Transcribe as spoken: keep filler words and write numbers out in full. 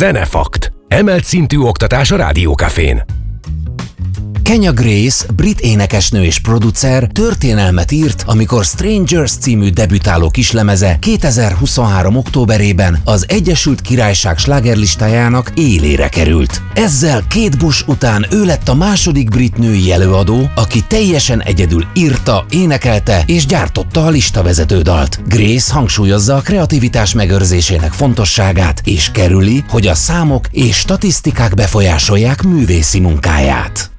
Zenefakt. Emelt szintű oktatás a Rádiókafén. Kenya Grace, brit énekesnő és producer történelmet írt, amikor Strangers című debütáló kislemeze kétezer-huszonhárom. októberében az Egyesült Királyság slágerlistájának élére került. Ezzel Kate Bush után ő lett a második brit női előadó, aki teljesen egyedül írta, énekelte és gyártotta a listavezető dalt. Grace hangsúlyozza a kreativitás megőrzésének fontosságát, és kerüli, hogy a számok és statisztikák befolyásolják művészi munkáját.